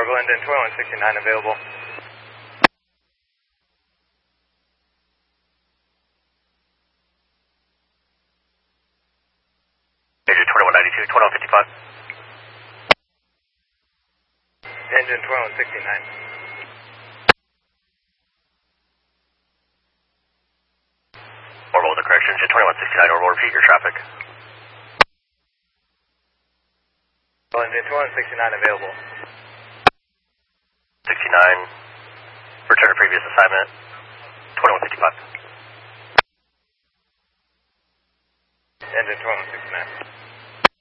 Orbital engine 2169 available. Engine 2192, 2155. Engine 2169. Orbital with a correction, engine 2169, orbital, repeat your traffic. Engine 2169 available. 69, return to previous assignment, 2155. Engine 2169.